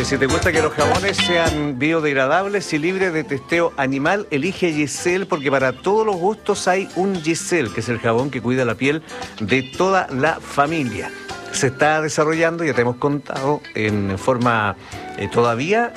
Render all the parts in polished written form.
Si te gusta que los jabones sean biodegradables y libres de testeo animal, elige Giselle, porque para todos los gustos hay un Giselle, que es el jabón que cuida la piel de toda la familia. Se está desarrollando, ya te hemos contado, en forma todavía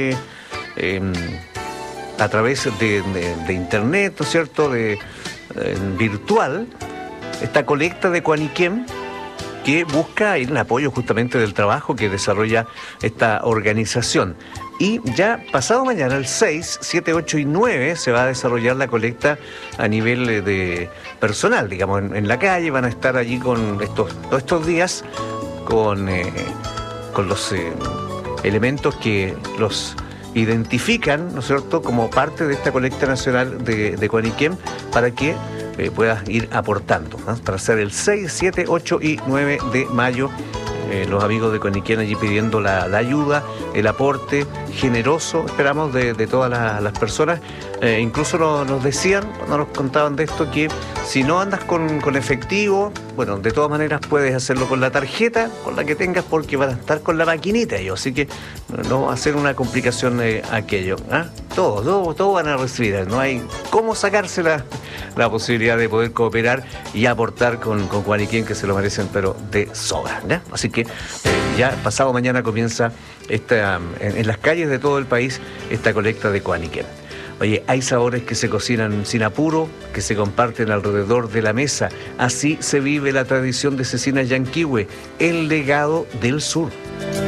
a través de internet, ¿no es cierto?, virtual, esta colecta de Coaniquem, que busca el apoyo justamente del trabajo que desarrolla esta organización. Y ya pasado mañana, el 6, 7, 8 y 9, se va a desarrollar la colecta a nivel de personal, digamos, en la calle. Van a estar allí con todos estos días con los elementos que los identifican, ¿no es cierto?, como parte de esta colecta nacional de Coaniquem, para que puedas ir aportando, ¿no?, para hacer el 6, 7, 8 y 9 de mayo. Los amigos de Coaniquem allí pidiendo la ayuda, el aporte generoso, esperamos, de todas las personas. Incluso nos decían, cuando nos contaban de esto, que si no andas con efectivo, bueno, de todas maneras puedes hacerlo con la tarjeta, con la que tengas, porque van a estar con la maquinita ellos, así que no va a ser una complicación aquello. Todos van a recibir, no hay cómo sacarse la posibilidad de poder cooperar y aportar con Coaniquem, que se lo merecen, pero de sobra, ¿ya? Así que ya pasado mañana comienza en las calles de todo el país esta colecta de Coaniquem. Oye, hay sabores que se cocinan sin apuro, que se comparten alrededor de la mesa. Así se vive la tradición de Cecina Yanquihue, el legado del sur.